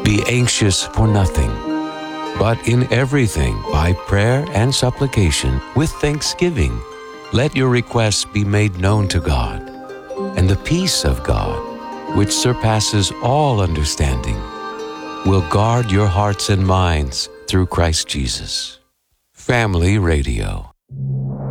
Be anxious for nothing, but in everything, by prayer and supplication, with thanksgiving, let your requests be made known to God. And the peace of God, which surpasses all understanding, will guard your hearts and minds through Christ Jesus. Family Radio.